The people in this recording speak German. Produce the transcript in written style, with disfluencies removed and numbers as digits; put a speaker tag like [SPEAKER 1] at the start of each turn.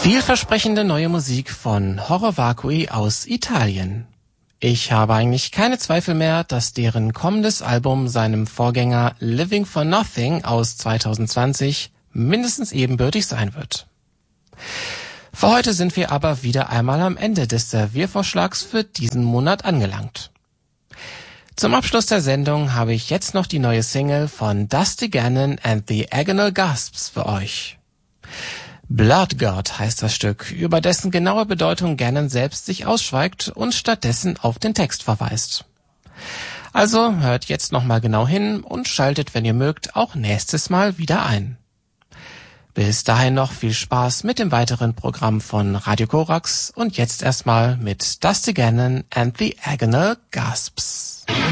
[SPEAKER 1] Vielversprechende neue Musik von Horror Vacui aus Italien. Ich habe eigentlich keine Zweifel mehr, dass deren kommendes Album seinem Vorgänger Living for Nothing aus 2020 mindestens ebenbürtig sein wird. Für heute sind wir aber wieder einmal am Ende des Serviervorschlags für diesen Monat angelangt. Zum Abschluss der Sendung habe ich jetzt noch die neue Single von Dusty Gannon and the Agonal Gasps für euch. Blood God heißt das Stück, über dessen genaue Bedeutung Gannon selbst sich ausschweigt und stattdessen auf den Text verweist. Also hört jetzt nochmal genau hin und schaltet, wenn ihr mögt, auch nächstes Mal wieder ein. Bis dahin noch viel Spaß mit dem weiteren Programm von Radio Korax und jetzt erstmal mit Dusty Gannon and the Agonal Gasps.